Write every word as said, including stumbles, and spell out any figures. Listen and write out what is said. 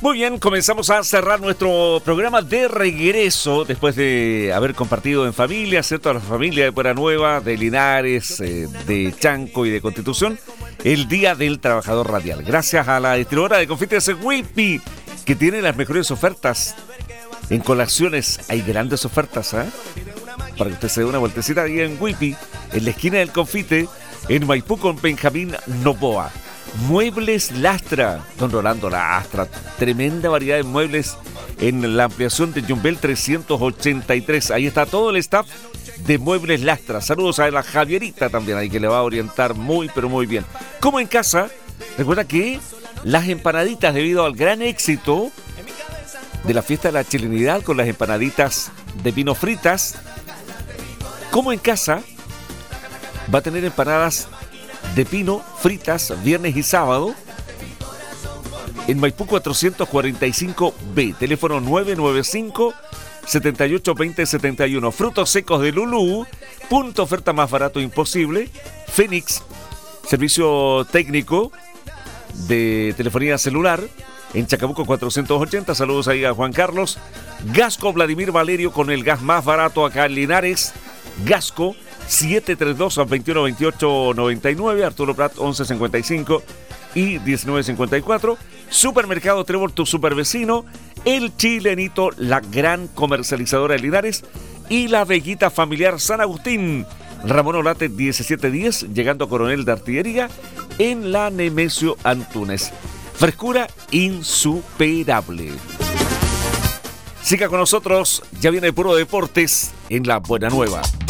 Muy bien, comenzamos a cerrar nuestro programa de regreso después de haber compartido en familia, ¿cierto? A la familia de Puebla Nueva, de Linares, eh, de Chanco y de Constitución, el Día del Trabajador Radial. Gracias a la distribuidora de confites Whippy, que tiene las mejores ofertas. En colaciones hay grandes ofertas, ¿eh? Para que usted se dé una vueltecita ahí en Whippy, en la esquina del confite, en Maipú con Benjamín Novoa. Muebles Lastra, don Rolando Lastra, tremenda variedad de muebles en la ampliación de Yumbel trescientos ochenta y tres. Ahí está todo el staff de Muebles Lastra. Saludos a la Javierita también ahí, que le va a orientar muy pero muy bien. Como en casa, recuerda que las empanaditas, debido al gran éxito de la fiesta de la chilenidad con las empanaditas de vino fritas, como en casa va a tener empanadas de pino fritas viernes y sábado en Maipú cuatrocientos cuarenta y cinco B, teléfono nueve nueve cinco, siete ocho dos cero siete uno. Frutos secos de Lulú, punto oferta más barato imposible. Fénix, servicio técnico de telefonía celular en Chacabuco cuatrocientos ochenta. Saludos ahí a Juan Carlos. Gasco Vladimir Valerio, con el gas más barato acá en Linares. Gasco siete tres dos, veintiuno veintiocho noventa y nueve, Arturo Prat once cincuenta y cinco y diecinueve cincuenta y cuatro. Supermercado Trébol, tu supervecino. El Chilenito, la gran comercializadora de Linares. Y la Veguita Familiar San Agustín, Ramón Olate diecisiete diez, llegando a Coronel de Artillería en la Nemesio Antunes. Frescura insuperable. Siga con nosotros, ya viene Puro Deportes en La Buena Nueva.